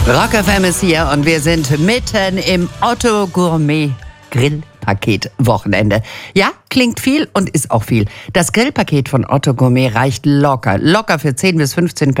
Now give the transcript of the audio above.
Rock FM ist hier und wir sind mitten im Otto Gourmet Grillpaket-Wochenende. Ja, klingt viel und ist auch viel. Das Grillpaket von Otto Gourmet reicht locker für 10 bis 15